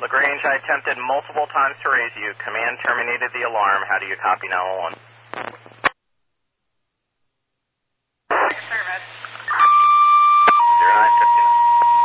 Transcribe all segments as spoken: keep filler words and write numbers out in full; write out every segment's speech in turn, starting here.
LaGrange, I attempted multiple times to raise you. Command terminated the alarm. How do you copy nine one one? Service. zero nine fifty-nine.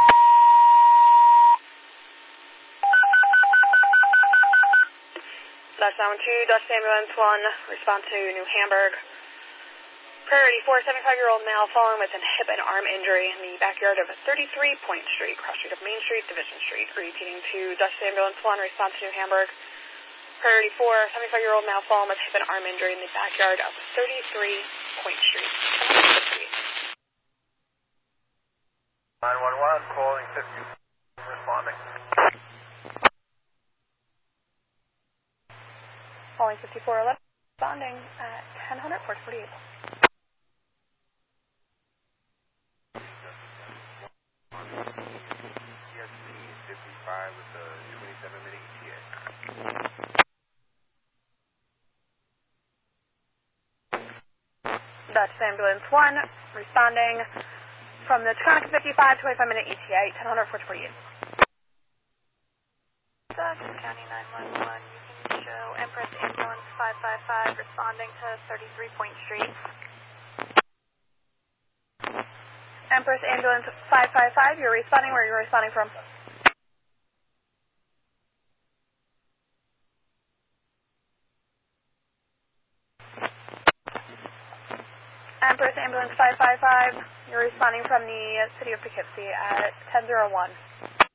Dutch nine one two, Dutch Ambulance one, respond to New Hamburg. Priority four, seventy-five-year-old male fallen with a hip and arm injury in the backyard of thirty-three Point Street, cross street of Main Street, Division Street. Repeating to Dutch Ambulance one, respond to New Hamburg. Priority four, seventy-five-year-old male fallen with hip and arm injury in the backyard of thirty-three Point Street. nine one one, calling fifty, responding. Calling fifty-four eleven, responding at ten hundred, port forty-eight. fifty-five with the twenty-seven minute E T A. Dutch Ambulance one, responding from the Taconic fifty-five, twenty-five minute E T A, ten hundred, port forty-eight. Dutch County nine one one, you can show Empress Ambulance five five five responding to thirty-three Point Street. Empress Ambulance five five five, you're responding. Where are you responding from? Empress Ambulance five five five, you're responding from the city of Poughkeepsie at ten oh one.